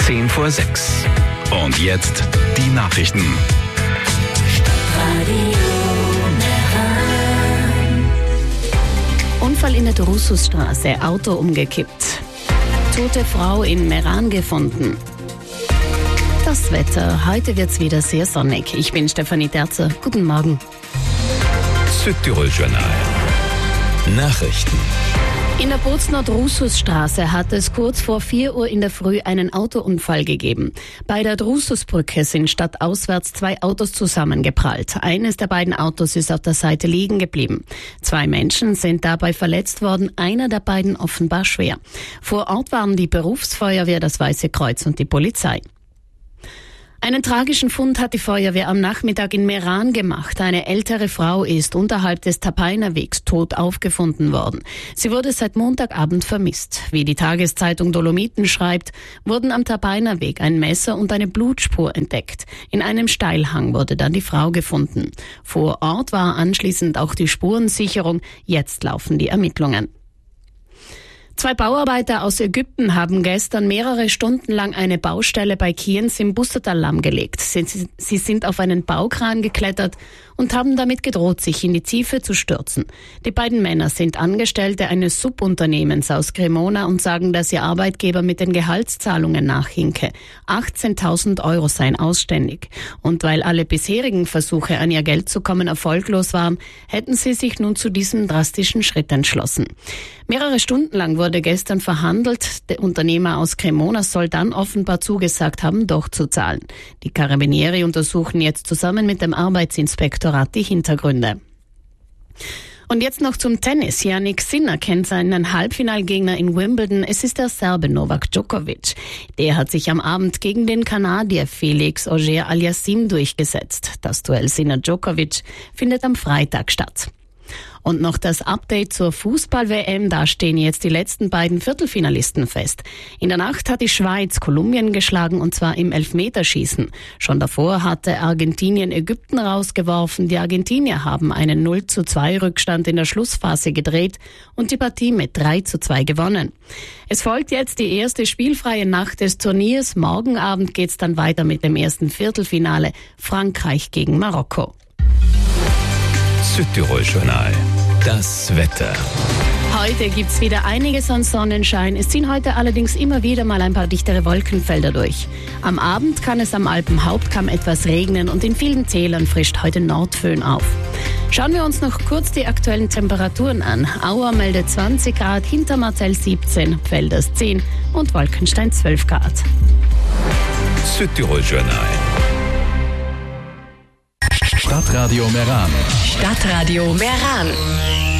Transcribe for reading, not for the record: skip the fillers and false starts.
6:10. Und jetzt die Nachrichten. Unfall in der Drususstraße, Auto umgekippt. Tote Frau in Meran gefunden. Das Wetter, heute wird's wieder sehr sonnig. Ich bin Stefanie Terzer, guten Morgen. Südtirol Journal. Nachrichten. In der Bozner Drususstraße hat es kurz vor 4 Uhr in der Früh einen Autounfall gegeben. Bei der Drususbrücke sind stadtauswärts 2 Autos zusammengeprallt. Eines der beiden Autos ist auf der Seite liegen geblieben. 2 Menschen sind dabei verletzt worden, einer der beiden offenbar schwer. Vor Ort waren die Berufsfeuerwehr, das Weiße Kreuz und die Polizei. Einen tragischen Fund hat die Feuerwehr am Nachmittag in Meran gemacht. Eine ältere Frau ist unterhalb des Tapainerwegs tot aufgefunden worden. Sie wurde seit Montagabend vermisst. Wie die Tageszeitung Dolomiten schreibt, wurden am Tapainerweg ein Messer und eine Blutspur entdeckt. In einem Steilhang wurde dann die Frau gefunden. Vor Ort war anschließend auch die Spurensicherung. Jetzt laufen die Ermittlungen. 2 Bauarbeiter aus Ägypten haben gestern mehrere Stunden lang eine Baustelle bei Kienz im Bussertal lahmgelegt. Sie sind auf einen Baukran geklettert und haben damit gedroht, sich in die Tiefe zu stürzen. Die beiden Männer sind Angestellte eines Subunternehmens aus Cremona und sagen, dass ihr Arbeitgeber mit den Gehaltszahlungen nachhinke. 18.000 € seien ausständig. Und weil alle bisherigen Versuche, an ihr Geld zu kommen, erfolglos waren, hätten sie sich nun zu diesem drastischen Schritt entschlossen. Mehrere Stunden lang wurde gestern verhandelt. Der Unternehmer aus Cremona soll dann offenbar zugesagt haben, doch zu zahlen. Die Carabinieri untersuchen jetzt zusammen mit dem Arbeitsinspektorat die Hintergründe. Und jetzt noch zum Tennis. Jannik Sinner kennt seinen Halbfinalgegner in Wimbledon. Es ist der Serbe Novak Djokovic. Der hat sich am Abend gegen den Kanadier Felix Auger-Aliassime durchgesetzt. Das Duell Sinner-Djokovic findet am Freitag statt. Und noch das Update zur Fußball-WM, da stehen jetzt die letzten beiden Viertelfinalisten fest. In der Nacht hat die Schweiz Kolumbien geschlagen, und zwar im Elfmeterschießen. Schon davor hatte Argentinien Ägypten rausgeworfen. Die Argentinier haben einen 0:2 Rückstand in der Schlussphase gedreht und die Partie mit 3:2 gewonnen. Es folgt jetzt die erste spielfreie Nacht des Turniers. Morgen Abend geht's dann weiter mit dem ersten Viertelfinale, Frankreich gegen Marokko. Südtirol Journal. Das Wetter. Heute gibt's wieder einiges an Sonnenschein. Es ziehen heute allerdings immer wieder mal ein paar dichtere Wolkenfelder durch. Am Abend kann es am Alpenhauptkamm etwas regnen und in vielen Tälern frischt heute Nordföhn auf. Schauen wir uns noch kurz die aktuellen Temperaturen an. Auer meldet 20 Grad, Hintermartell 17, Pfälders 10 und Wolkenstein 12 Grad. Südtirol Journal. Stadtradio Meran. Stadtradio Meran.